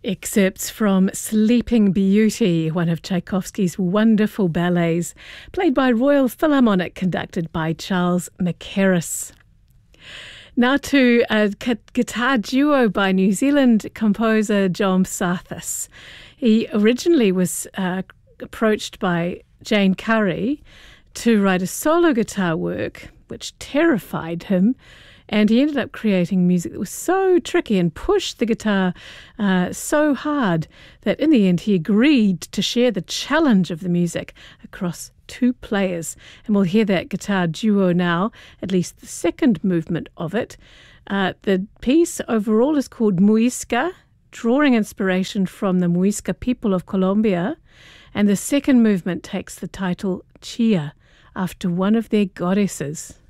Excerpts from Sleeping Beauty, one of Tchaikovsky's wonderful ballets, played by Royal Philharmonic, conducted by Charles Mackerras. Now to a guitar duo by New Zealand composer John Psathis. He originally was approached by Jane Curry to write a solo guitar work, which terrified him. And he ended up creating music that was so tricky and pushed the guitar so hard that in the end he agreed to share the challenge of the music across two players. And we'll hear that guitar duo now, at least the second movement of it. The piece overall is called Muisca, drawing inspiration from the Muisca people of Colombia. And the second movement takes the title Chia, after one of their goddesses.